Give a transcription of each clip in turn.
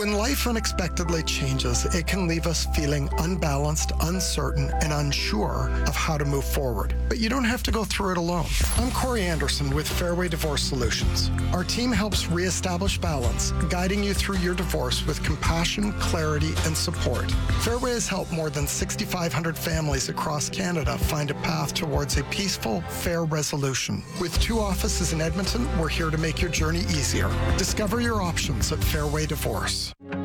When life unexpectedly changes, it can leave us feeling unbalanced, uncertain, and unsure of how to move forward. But you don't have to go through it alone. I'm Corey Anderson with Fairway Divorce Solutions. Our team helps reestablish balance, guiding you through your divorce with compassion, clarity, and support. Fairway has helped more than 6,500 families across Canada find a path towards a peaceful, fair resolution. With 2 offices in Edmonton, we're here to make your journey easier. Discover your options at Fairway Divorce.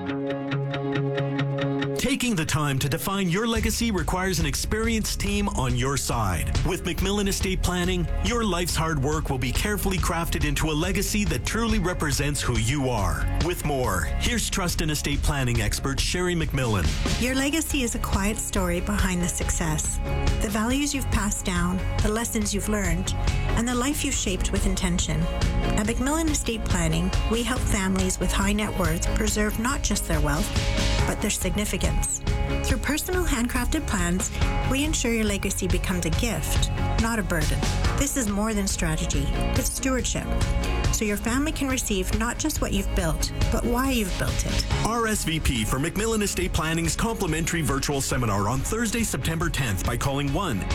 Taking the time to define your legacy requires an experienced team on your side. With McMillan Estate Planning, your life's hard work will be carefully crafted into a legacy that truly represents who you are. With more, here's trust and estate planning expert Sherry McMillan. Your legacy is a quiet story behind the success. The values you've passed down, the lessons you've learned, and the life you've shaped with intention. At McMillan Estate Planning, we help families with high net worth preserve not just their wealth, but their significance. Through personal handcrafted plans, we ensure your legacy becomes a gift, not a burden. This is more than strategy, it's stewardship. So your family can receive not just what you've built, but why you've built it. RSVP for McMillan Estate Planning's complimentary virtual seminar on Thursday, September 10th by calling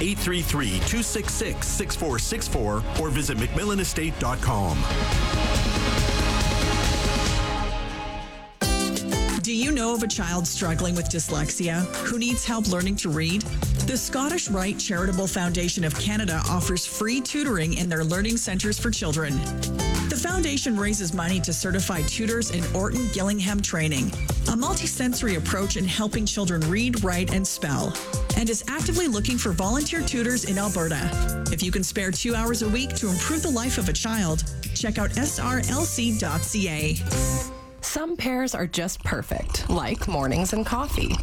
1-833-266-6464 or visit McMillanestate.com. Do you know of a child struggling with dyslexia who needs help learning to read? The Scottish Rite Charitable Foundation of Canada offers free tutoring in their learning centres for children. The foundation raises money to certify tutors in Orton Gillingham training, a multisensory approach in helping children read, write, and spell, and is actively looking for volunteer tutors in Alberta. If you can spare 2 hours a week to improve the life of a child, check out srlc.ca. Some pairs are just perfect, like mornings and coffee.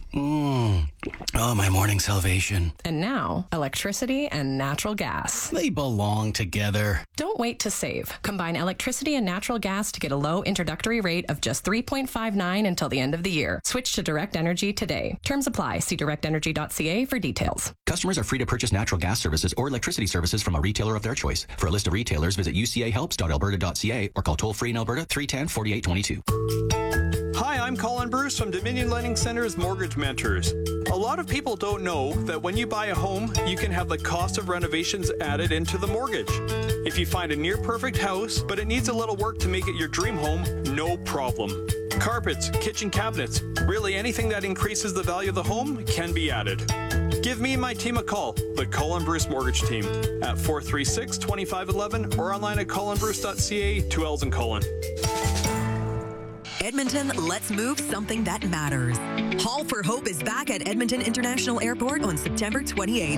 Oh, my morning salvation. And now, electricity and natural gas. They belong together. Don't wait to save. Combine electricity and natural gas to get a low introductory rate of just $3.59 until the end of the year. Switch to Direct Energy today. Terms apply. See directenergy.ca for details. Customers are free to purchase natural gas services or electricity services from a retailer of their choice. For a list of retailers, visit ucahelps.alberta.ca or call toll-free in Alberta 310-4822. Hi, I'm Colin Bruce from Dominion Lending Center's Mortgage Mentors. A lot of people don't know that when you buy a home, you can have the cost of renovations added into the mortgage. If you find a near-perfect house, but it needs a little work to make it your dream home, no problem. Carpets, kitchen cabinets, really anything that increases the value of the home can be added. Give me and my team a call, the Colin Bruce Mortgage Team, at 436-2511 or online at colinbruce.ca, 2 L's in Colin. Edmonton, let's move something that matters. Haul for Hope is back at Edmonton International Airport on September 28th.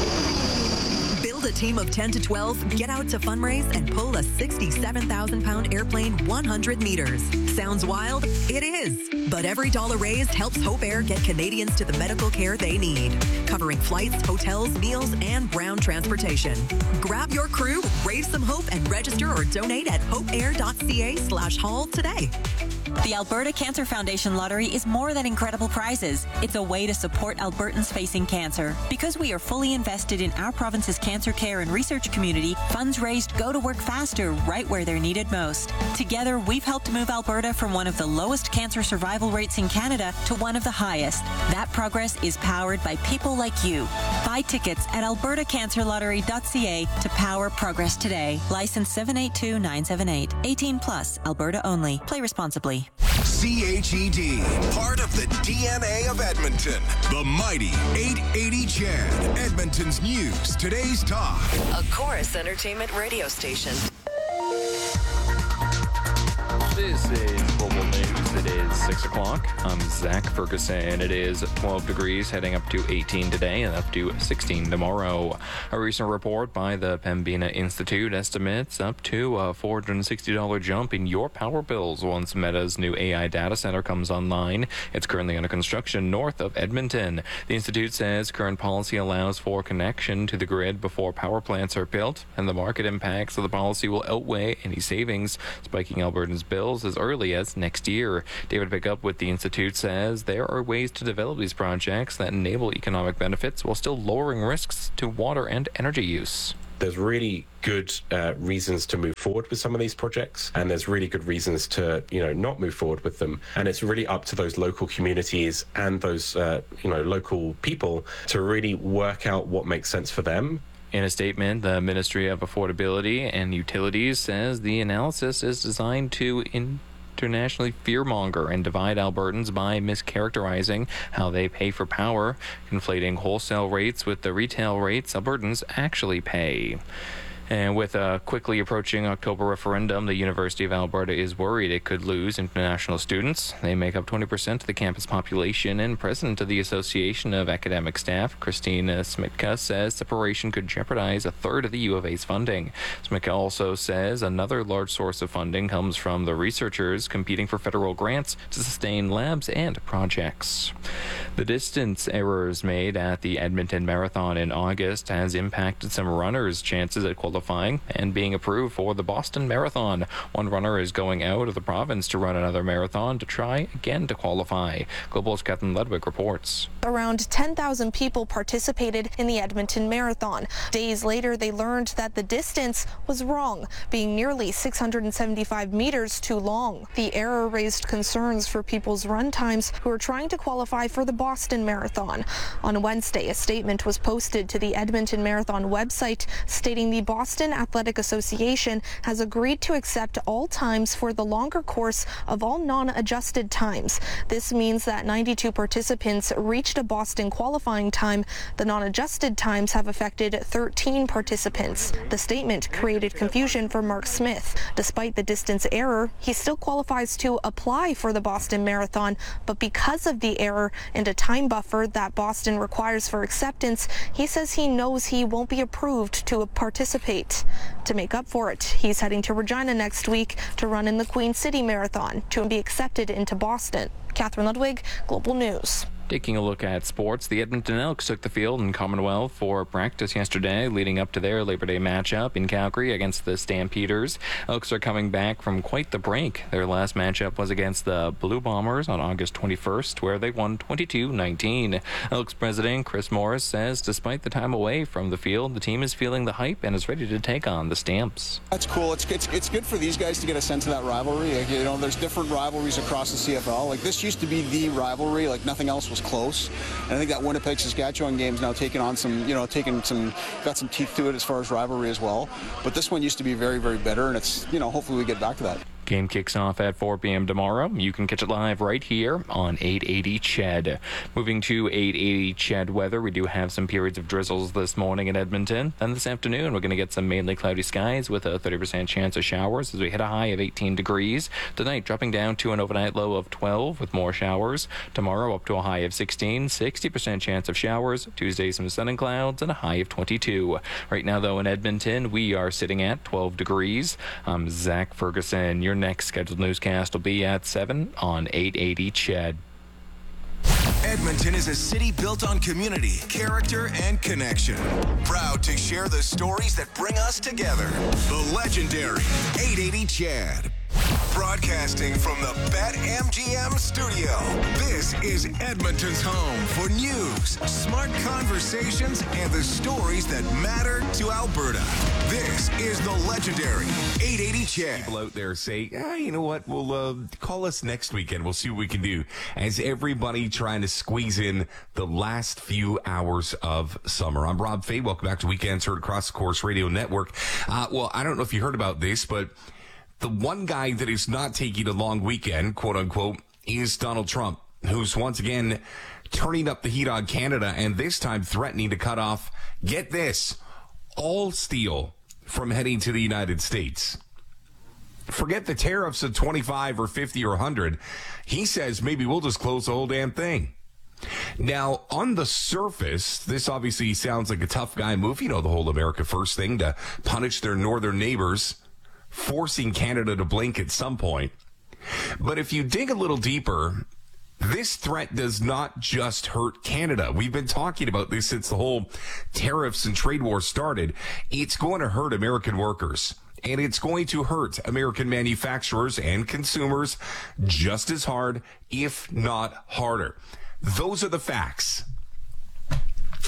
Build a team of 10 to 12, get out to fundraise, and pull a 67,000-pound airplane 100 meters. Sounds wild? It is. But every dollar raised helps Hope Air get Canadians to the medical care they need, covering flights, hotels, meals, and ground transportation. Grab your crew, raise some hope, and register or donate at hopeair.ca/haul today. The Alberta Cancer Foundation Lottery is more than incredible prizes. It's a way to support Albertans facing cancer. Because we are fully invested in our province's cancer care and research community, funds raised go to work faster right where they're needed most. Together, we've helped move Alberta from one of the lowest cancer survival rates in Canada to one of the highest. That progress is powered by people like you. Buy tickets at albertacancerlottery.ca to power progress today. License 782978. 18 plus. Alberta only. Play responsibly. CHED, part of the DNA of Edmonton. The mighty 880 CHED, Edmonton's news, today's talk. A Chorus Entertainment radio station. This is Global News. It is 6 o'clock. I'm Zach Ferguson. It is 12 degrees, heading up to 18 today and up to 16 tomorrow. A recent report by the Pembina Institute estimates up to a $460 jump in your power bills once Meta's new AI data center comes online. It's currently under construction north of Edmonton. The Institute says current policy allows for connection to the grid before power plants are built, and the market impacts of the policy will outweigh any savings, spiking Albertans' bills as early as next year. David Pickup with the Institute says there are ways to develop these projects that enable economic benefits while still lowering risks to water and energy use. there's really good reasons to move forward with some of these projects, and there's really good reasons to, not move forward with them. And it's really up to those local communities and those, local people to really work out what makes sense for them. In a statement, the Ministry of Affordability and Utilities says the analysis is designed to internationally fearmonger and divide Albertans by mischaracterizing how they pay for power, conflating wholesale rates with the retail rates Albertans actually pay. And with a quickly approaching October referendum, the University of Alberta is worried it could lose international students. They make up 20% of the campus population, and president of the Association of Academic Staff, Christine Smitka, says separation could jeopardize a third of the U of A's funding. Smitka also says another large source of funding comes from the researchers competing for federal grants to sustain labs and projects. The distance errors made at the Edmonton Marathon in August has impacted some runners' chances at qualifying and being approved for the Boston Marathon. One runner is going out of the province to run another marathon to try again to qualify. Global's Catherine Ludwig reports. Around 10,000 people participated in the Edmonton Marathon. Days later, they learned that the distance was wrong, being nearly 675 meters too long. The error raised concerns for people's run times who are trying to qualify for the Boston Marathon. On Wednesday, a statement was posted to the Edmonton Marathon website stating the Boston Athletic Association has agreed to accept all times for the longer course of all non-adjusted times. This means that 92 participants reached a Boston qualifying time. The non-adjusted times have affected 13 participants. The statement created confusion for Mark Smith. Despite the distance error, he still qualifies to apply for the Boston Marathon, but because of the error and a time buffer that Boston requires for acceptance, he says he knows he won't be approved to participate. To make up for it, he's heading to Regina next week to run in the Queen City Marathon to be accepted into Boston. Catherine Ludwig, Global News. Taking a look at sports, the Edmonton Elks took the field in Commonwealth for practice yesterday, leading up to their Labor Day matchup in Calgary against the Stampeders. Elks are coming back from quite the break. Their last matchup was against the Blue Bombers on August 21st, where they won 22-19. Elks president Chris Morris says despite the time away from the field, the team is feeling the hype and is ready to take on the Stamps. That's cool. It's good for these guys to get a sense of that rivalry. There's different rivalries across the CFL. This used to be the rivalry. Nothing else was close, and I think that Winnipeg-Saskatchewan game's now taking on got some teeth to it as far as rivalry as well. But this one used to be very, very bitter, and it's, hopefully we get back to that. Game kicks off at 4 p.m. tomorrow. You can catch it live right here on 880 CHED. Moving to 880 CHED weather, we do have some periods of drizzles this morning in Edmonton. Then this afternoon, we're going to get some mainly cloudy skies with a 30% chance of showers as we hit a high of 18 degrees. Tonight, dropping down to an overnight low of 12 with more showers. Tomorrow, up to a high of 16, 60% chance of showers. Tuesday, some sun and clouds and a high of 22. Right now, though, in Edmonton, we are sitting at 12 degrees. I'm Zach Ferguson. Your next scheduled newscast will be at 7 on 880 CHED. Edmonton is a city built on community, character, and connection. Proud to share the stories that bring us together. The legendary 880 CHED. Broadcasting from the BetMGM studio, this is Edmonton's home for news, smart conversations, and the stories that matter to Alberta. This is the legendary 880 CHED. People out there say, you know what, we'll call us next weekend. We'll see what we can do. As everybody trying to squeeze in the last few hours of summer. I'm Rob Fay. Welcome back to Weekends heard across the Corus Radio Network. Well, I don't know if you heard about this, but the one guy that is not taking a long weekend, quote unquote, is Donald Trump, who's once again turning up the heat on Canada and this time threatening to cut off, get this, all steel from heading to the United States. Forget the tariffs of 25 or 50 or 100. He says maybe we'll just close the whole damn thing. Now, on the surface, this obviously sounds like a tough guy move, the whole America First thing to punish their northern neighbors, forcing Canada to blink at some point. But if you dig a little deeper, this threat does not just hurt Canada. We've been talking about this since the whole tariffs and trade war started. It's going to hurt American workers, and it's going to hurt American manufacturers and consumers just as hard, if not harder. Those are the facts.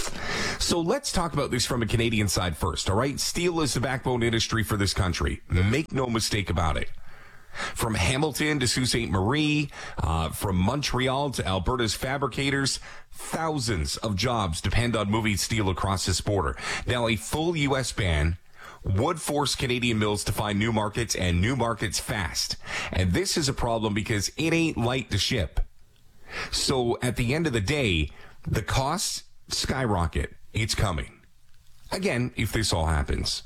So let's talk about this from a Canadian side first, all right? Steel is the backbone industry for this country. Make no mistake about it. From Hamilton to Sault Ste. Marie, from Montreal to Alberta's fabricators, thousands of jobs depend on moving steel across this border. Now, a full U.S. ban would force Canadian mills to find new markets and new markets fast. And this is a problem because it ain't light to ship. So at the end of the day, the costs skyrocket. It's coming. Again, if this all happens.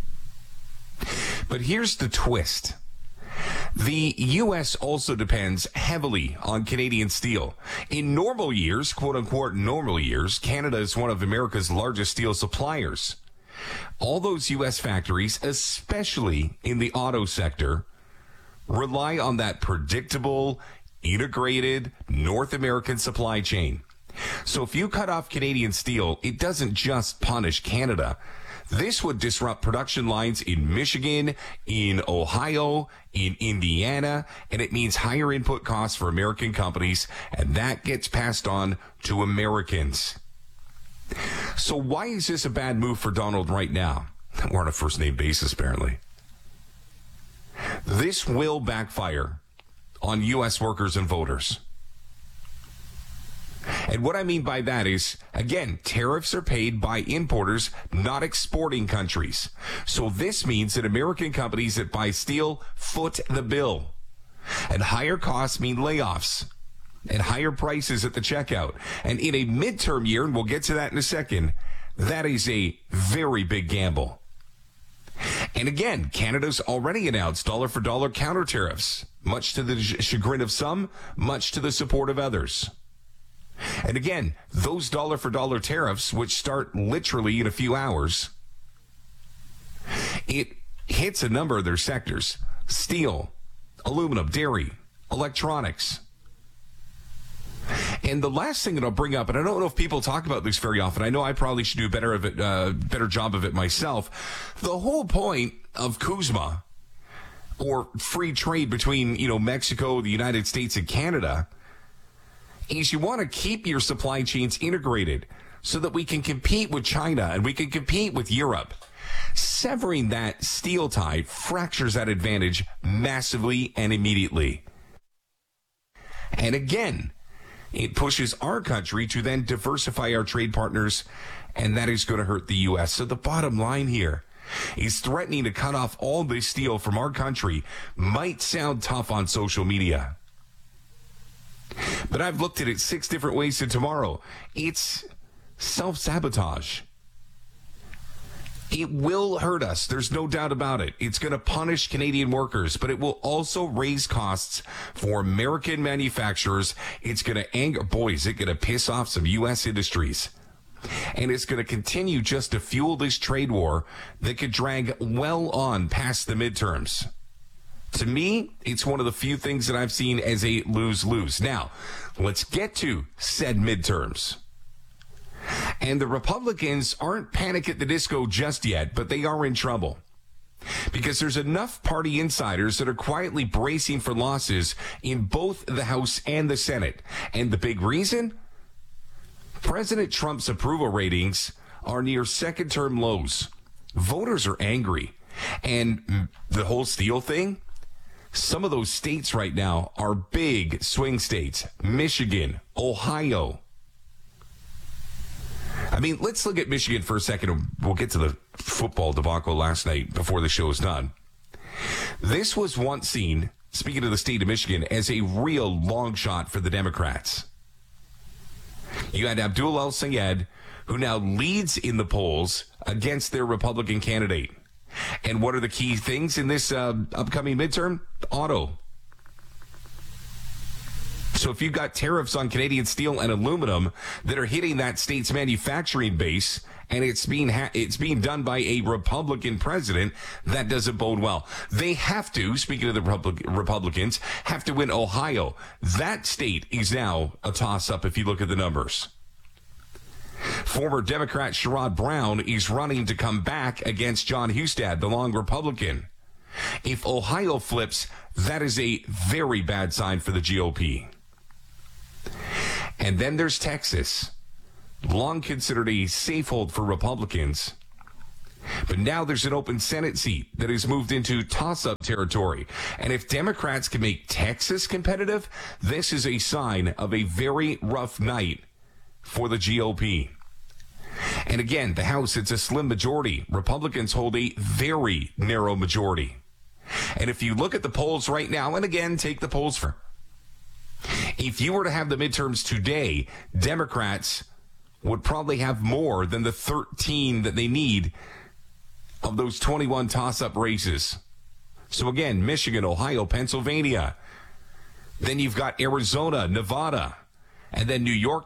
But here's the twist. The U.S. also depends heavily on Canadian steel. In normal years, quote-unquote normal years, Canada is one of America's largest steel suppliers. All those U.S. factories, especially in the auto sector, rely on that predictable, integrated North American supply chain. So if you cut off Canadian steel, it doesn't just punish Canada. This would disrupt production lines in Michigan, in Ohio, in Indiana, and it means higher input costs for American companies, and that gets passed on to Americans. So why is this a bad move for Donald right now? We're on a first-name basis, apparently. This will backfire on U.S. workers and voters. And what I mean by that is, again, tariffs are paid by importers, not exporting countries. So this means that American companies that buy steel foot the bill. And higher costs mean layoffs and higher prices at the checkout. And in a midterm year, and we'll get to that in a second, that is a very big gamble. And again, Canada's already announced dollar-for-dollar counter tariffs, much to the chagrin of some, much to the support of others. And again, those dollar-for-dollar tariffs, which start literally in a few hours, it hits a number of their sectors: steel, aluminum, dairy, electronics. And the last thing that I'll bring up, and I don't know if people talk about this very often, I know I probably should do a better job of it myself. The whole point of CUSMA, or free trade between, Mexico, the United States, and Canada, is you want to keep your supply chains integrated so that we can compete with China and we can compete with Europe. Severing that steel tie fractures that advantage massively and immediately. And again, it pushes our country to then diversify our trade partners, and that is going to hurt the U.S. So the bottom line here is threatening to cut off all this steel from our country might sound tough on social media. But I've looked at it 6 different ways to tomorrow. It's self-sabotage. It will hurt us. There's no doubt about it. It's going to punish Canadian workers, but it will also raise costs for American manufacturers. It's going to anger, boys, it's going to piss off some U.S. industries. And it's going to continue just to fuel this trade war that could drag well on past the midterms. To me, it's one of the few things that I've seen as a lose-lose. Now, let's get to said midterms. And the Republicans aren't Panic at the Disco just yet, but they are in trouble. Because there's enough party insiders that are quietly bracing for losses in both the House and the Senate. And the big reason? President Trump's approval ratings are near second-term lows. Voters are angry. And the whole steel thing? Some of those states right now are big swing states. Michigan, Ohio. I mean, let's look at Michigan for a second. We'll get to the football debacle last night before the show is done. This was once seen, speaking of the state of Michigan, as a real long shot for the Democrats. You had Abdul El-Sayed, who now leads in the polls against their Republican candidate. And what are the key things in this upcoming midterm? Auto. So if you've got tariffs on Canadian steel and aluminum that are hitting that state's manufacturing base, and it's being done by a Republican president, that doesn't bode well. They have to, speaking of the Republicans, have to win Ohio. That state is now a toss-up if you look at the numbers. Former Democrat Sherrod Brown is running to come back against John Hustad, the long Republican. If Ohio flips, that is a very bad sign for the GOP. And then there's Texas. long considered a safe hold for Republicans. But now there's an open Senate seat that has moved into toss-up territory. And if Democrats can make Texas competitive, this is a sign of a very rough night for the GOP. And again, the House, it's a slim majority. Republicans hold a very narrow majority. And if you look at the polls right now, and again, take the polls for, if you were to have the midterms today, Democrats would probably have more than the 13 that they need of those 21 toss-up races. So again, Michigan, Ohio, Pennsylvania. Then you've got Arizona, Nevada, and then New York,